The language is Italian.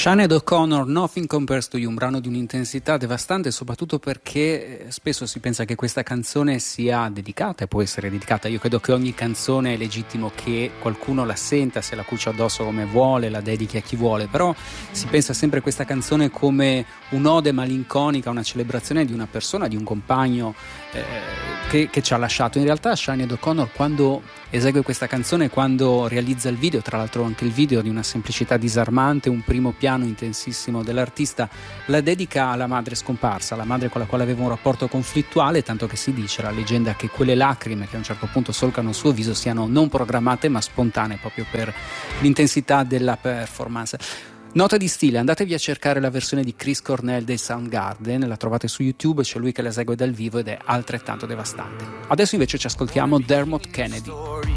Sinead O'Connor, Nothing Compares to You, un brano di un'intensità devastante, soprattutto perché spesso si pensa che questa canzone sia dedicata e può essere dedicata. Io credo che ogni canzone è legittimo che qualcuno la senta, se la cuce addosso come vuole, la dedichi a chi vuole, però si pensa sempre a questa canzone come un'ode malinconica, una celebrazione di una persona, di un compagno che ci ha lasciato. In realtà Sinead O'Connor, quando esegue questa canzone, quando realizza il video, tra l'altro anche il video di una semplicità disarmante, un primo piano intensissimo dell'artista, la dedica alla madre scomparsa, alla madre con la quale aveva un rapporto conflittuale, tanto che si dice, la leggenda, che quelle lacrime che a un certo punto solcano il suo viso siano non programmate ma spontanee, proprio per l'intensità della performance. Nota di stile, andatevi a cercare la versione di Chris Cornell dei Soundgarden, la trovate su YouTube, c'è lui che la esegue dal vivo ed è altrettanto devastante. Adesso invece ci ascoltiamo Dermot Kennedy.